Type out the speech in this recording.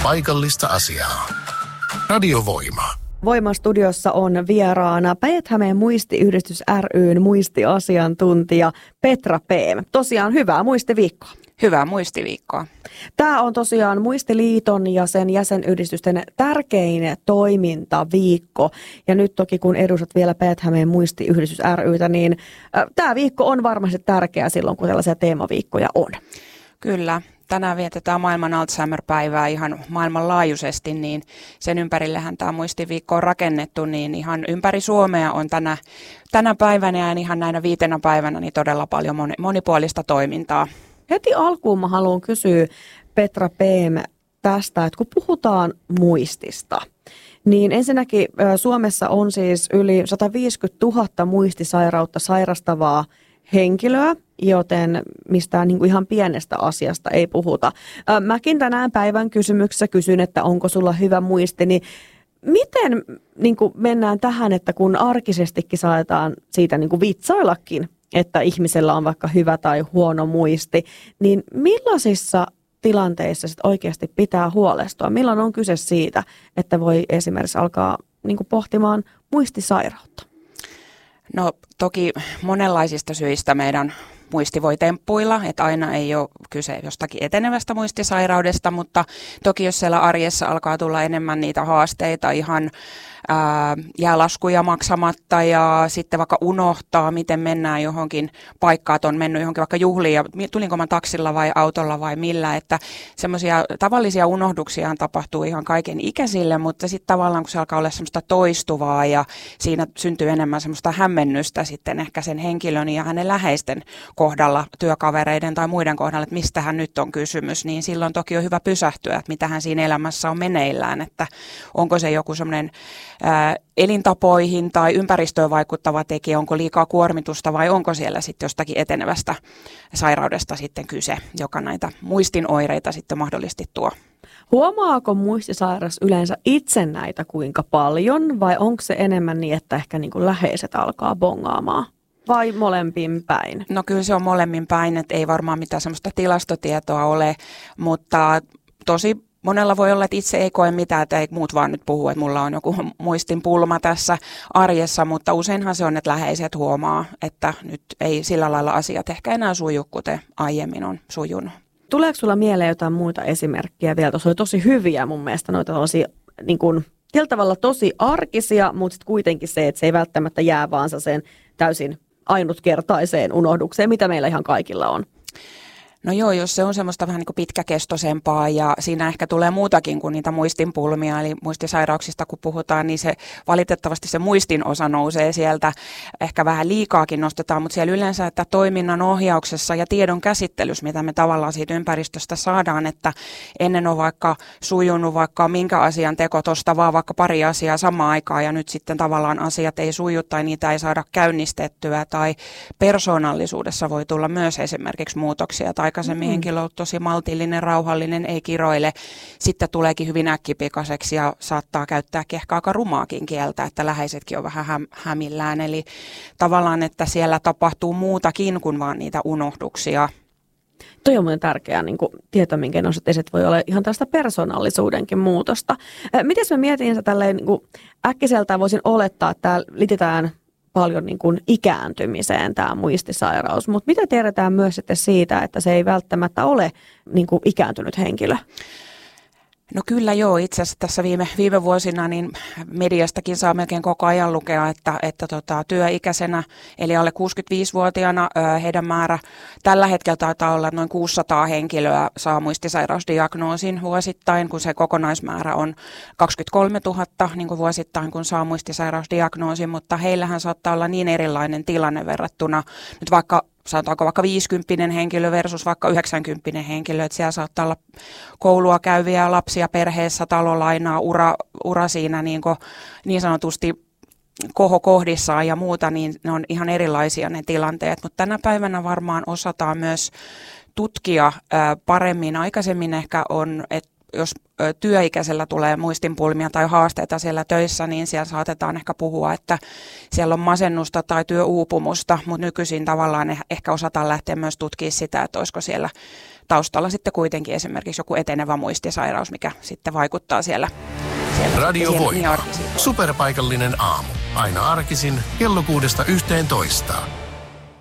paikallista asiaa. Radiovoima. Voiman studiossa on vieraana Päijät-Hämeen muistiyhdistys ry:n muistiasiantuntija Petra Peem. Tosiaan hyvää muistiviikkoa. Hyvää muistiviikkoa. Tämä on tosiaan Muistiliiton ja sen jäsenyhdistysten tärkein toimintaviikko. Ja nyt toki kun edustat vielä Päijät-Hämeen muistiyhdistys ry:tä, niin tämä viikko on varmasti tärkeä silloin, kun tällaisia teemaviikkoja on. Kyllä. Tänään vietetään maailman Alzheimer-päivää ihan maailmanlaajuisesti, niin sen ympärillähän tämä muistiviikko on rakennettu, niin ihan ympäri Suomea on tänä päivänä ja ihan näinä 5 päivänä niin todella paljon monipuolista toimintaa. Heti alkuun mä haluan kysyä Petra Peem tästä, että kun puhutaan muistista, niin ensinnäkin Suomessa on siis yli 150 000 muistisairautta sairastavaa henkilöä, joten mistään niin kuin ihan pienestä asiasta ei puhuta. Mäkin tänään päivän kysymyksessä kysyn, että onko sulla hyvä muisti, niin miten niin kuin mennään tähän, että kun arkisestikin saadaan siitä niin kuin vitsaillakin, että ihmisellä on vaikka hyvä tai huono muisti, niin millaisissa tilanteissa sit oikeasti pitää huolestua? Milloin on kyse siitä, että voi esimerkiksi alkaa niin kuin pohtimaan muistisairautta? No toki monenlaisista syistä meidän muisti voi temppuilla, että aina ei ole kyse jostakin etenevästä muistisairaudesta, mutta toki jos siellä arjessa alkaa tulla enemmän niitä haasteita, ihan jää laskuja maksamatta ja sitten vaikka unohtaa, miten mennään johonkin paikkaan, että on mennyt johonkin vaikka juhliin ja tulinko mä taksilla vai autolla vai millä, että semmoisia tavallisia unohduksia tapahtuu ihan kaiken ikäisille, mutta sitten tavallaan kun se alkaa olla semmoista toistuvaa ja siinä syntyy enemmän semmoista hämmennystä sitten ehkä sen henkilön ja hänen läheisten kohdalla, työkavereiden tai muiden kohdalla, että mistähän nyt on kysymys, niin silloin toki on hyvä pysähtyä, että mitähän siinä elämässä on meneillään, että onko se joku semmoinen elintapoihin tai ympäristöön vaikuttava tekijä, onko liikaa kuormitusta vai onko siellä sitten jostakin etenevästä sairaudesta sitten kyse, joka näitä muistin oireita sitten mahdollisesti tuo. Huomaako muistisairas yleensä itse näitä kuinka paljon vai onko se enemmän niin, että ehkä niin kuin läheiset alkaa bongaamaan? Vai molemmin päin? No kyllä se on molemmin päin, että ei varmaan mitään semmoista tilastotietoa ole, mutta tosi monella voi olla, että itse ei koe mitään, että ei muut vaan nyt puhu, että mulla on joku muistinpulma tässä arjessa, mutta useinhan se on, että läheiset huomaa, että nyt ei sillä lailla asiat ehkä enää suju, kuten aiemmin on sujunut. Tuleeko sulla mieleen jotain muita esimerkkejä vielä? Tuossa oli tosi hyviä mun mielestä noita tällaisia niin kuin tällä tavalla tosi arkisia, mutta sitten kuitenkin se, että se ei välttämättä jää vaan sen täysin ainutkertaiseen unohdukseen, mitä meillä ihan kaikilla on. No joo, jos se on semmoista vähän niin kuin pitkäkestoisempaa ja siinä ehkä tulee muutakin kuin niitä muistinpulmia, eli muistisairauksista kun puhutaan, niin se valitettavasti se muistin osa nousee sieltä, ehkä vähän liikaakin nostetaan, mutta siellä yleensä, että toiminnan ohjauksessa ja tiedon käsittelyssä, mitä me tavallaan siitä ympäristöstä saadaan, että ennen on vaikka sujunut vaikka minkä asian teko tuosta vaan vaikka pari asiaa samaan aikaan ja nyt sitten tavallaan asiat ei suju tai niitä ei saada käynnistettyä tai persoonallisuudessa voi tulla myös esimerkiksi muutoksia tai aikaisemmin henkilö on tosi maltillinen, rauhallinen, ei kiroile. Sitten tuleekin hyvin äkkipikaiseksi ja saattaa käyttää ehkä aika rumaakin kieltä, että läheisetkin on vähän hämillään. Eli tavallaan, että siellä tapahtuu muutakin kuin vaan niitä unohduksia. Toi on muuten tärkeää niin tietää, minkä nostat esiin, voi olla ihan tästä persoonallisuudenkin muutosta. Miten mä mietin sitä tälleen niin äkkiseltään voisin olettaa, että täällä liitetään paljon niin kuin ikääntymiseen tämä muistisairaus, mutta mitä tiedetään myös sitten siitä, että se ei välttämättä ole niin kuin ikääntynyt henkilö? No kyllä joo, itse asiassa tässä viime vuosina niin mediastakin saa melkein koko ajan lukea, että työikäisenä eli alle 65-vuotiaana heidän määrä tällä hetkellä taitaa olla noin 600 henkilöä saa muistisairausdiagnoosin vuosittain, kun se kokonaismäärä on 23 000 niin kuin vuosittain, kun saa muistisairausdiagnoosin, mutta heillähän saattaa olla niin erilainen tilanne verrattuna nyt sanotaanko vaikka 50 henkilö versus vaikka 90 henkilö, että siellä saattaa olla koulua käyviä lapsia perheessä, talolainaa, ura siinä niin sanotusti kohokohdissaan ja muuta, niin ne on ihan erilaisia ne tilanteet, mutta tänä päivänä varmaan osataan myös tutkia paremmin. Aikaisemmin ehkä on, että jos työikäisellä tulee muistinpulmia tai haasteita siellä töissä, niin siellä saatetaan ehkä puhua, että siellä on masennusta tai työuupumusta, mutta nykyisin tavallaan ehkä osataan lähteä myös tutkimaan sitä, että olisiko siellä taustalla sitten kuitenkin esimerkiksi joku etenevä muistisairaus, mikä sitten vaikuttaa siellä Radio niin Voima. Superpaikallinen aamu. Aina arkisin kello 6–11.